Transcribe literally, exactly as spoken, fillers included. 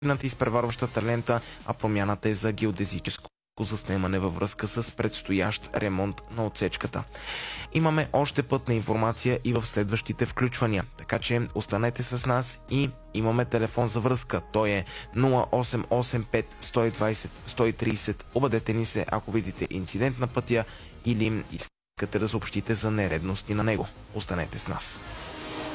изпреварващата лента, а промяната е за геодезическо заснемане във връзка с предстоящ ремонт на отсечката. Имаме още пътна информация и в следващите включвания, така че останете с нас и имаме телефон за връзка. Той е нула осем осем пет едно две зет сто и тридесет. Обадете ни се, ако видите инцидент на пътя или искате да съобщите за нередности на него. Останете с нас.